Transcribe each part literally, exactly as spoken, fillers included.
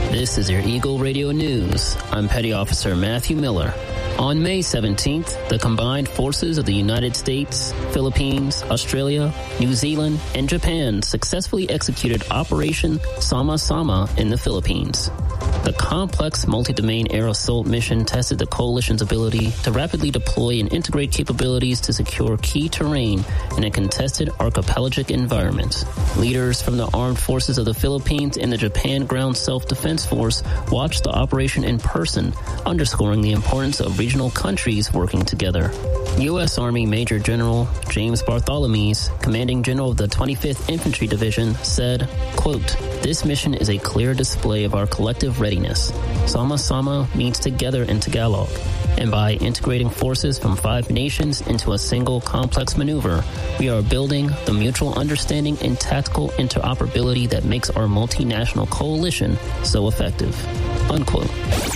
This is your Eagle Radio News. I'm Petty Officer Matthew Miller. On May seventeenth, the combined forces of the United States, Philippines, Australia, New Zealand, and Japan successfully executed Operation Sama Sama in the Philippines. The complex multi-domain air assault mission tested the coalition's ability to rapidly deploy and integrate capabilities to secure key terrain in a contested archipelagic environment. Leaders from the armed forces of the Philippines and the Japan Ground Self-Defense Force watched the operation in person, underscoring the importance of regional countries working together. U S. Army Major General James Bartholomew, commanding general of the twenty-fifth Infantry Division, said, quote, "This mission is a clear display of our collective readiness. Sama Sama means together in Tagalog, and by integrating forces from five nations into a single complex maneuver, we are building the mutual understanding and tactical interoperability that makes our multinational coalition so effective." Unquote.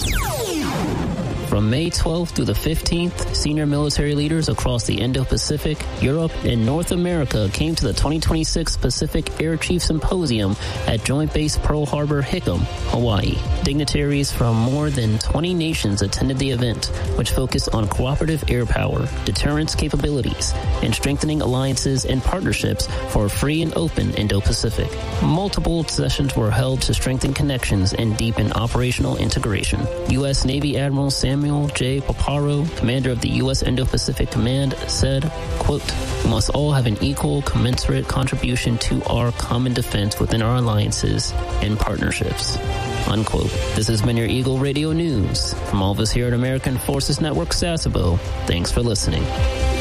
From May twelfth through the fifteenth, senior military leaders across the Indo-Pacific, Europe, and North America came to the twenty twenty-six Pacific Air Chief Symposium at Joint Base Pearl Harbor, Hickam, Hawaii. Dignitaries from more than twenty nations attended the event, which focused on cooperative air power, deterrence capabilities, and strengthening alliances and partnerships for a free and open Indo-Pacific. Multiple sessions were held to strengthen connections and deepen operational integration. U S. Navy Admiral Samuel J. Paparo, commander of the U S. Indo-Pacific Command, said, quote, "We must all have an equal, commensurate contribution to our common defense within our alliances and partnerships." Unquote. This has been your Eagle Radio News. From all of us here at American Forces Network Sasebo, thanks for listening.